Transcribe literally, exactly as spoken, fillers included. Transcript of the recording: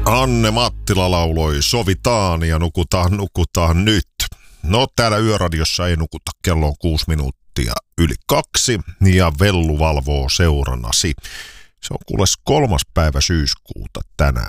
Anne Mattila lauloi Sovitaan ja nukutaan, nukutaan nyt. No täällä Yöradiossa ei nukuta, kello on kuusi minuuttia yli kaksi ja Vellu valvoo seurannasi. Se on kuules kolmas päivä syyskuuta tänään.